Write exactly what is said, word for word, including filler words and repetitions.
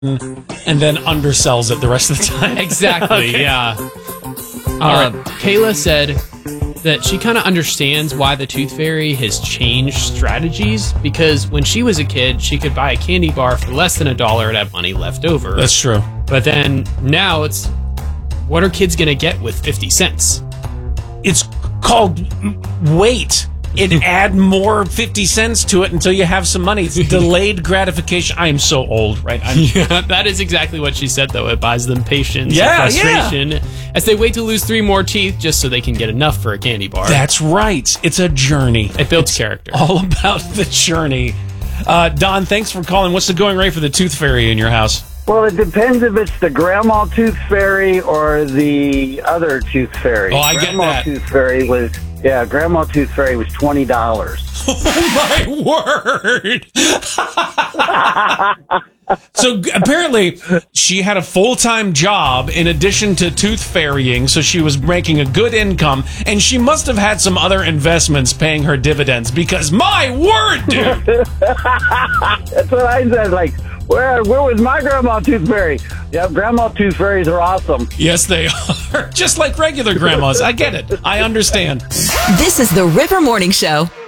and then undersells it the rest of the time. Exactly, Okay. yeah. All Uh, right. Kayla said that she kind of understands why the Tooth Fairy has changed strategies, because when she was a kid, she could buy a candy bar for less than a dollar and have money left over. That's true. But then now it's, what are kids going to get with fifty cents? It's called wait. It add more fifty cents to it until you have some money. It's delayed gratification. I am so old, right? I'm, Yeah, that is exactly what she said, though. It buys them patience Yeah, and frustration as they wait to lose three more teeth just so they can get enough for a candy bar. That's right. It's a journey. It builds It's character. all about the journey. Uh, Don, thanks for calling. What's the going rate for the Tooth Fairy in your house? Well, it depends if it's the Grandma Tooth Fairy or the other Tooth Fairy. Oh, I get Grandma that. Tooth Fairy was, yeah, Grandma Tooth Fairy was twenty dollars. Oh, my word. So g- apparently she had a full-time job in addition to tooth fairying, so she was making a good income, and she must have had some other investments paying her dividends, because my word, dude. That's what I said. Like, where where was my Grandma Tooth Fairy? Yeah, Grandma Tooth Fairies are awesome. Yes, they are. Just like regular grandmas. I get it. I understand. This is the River Morning Show.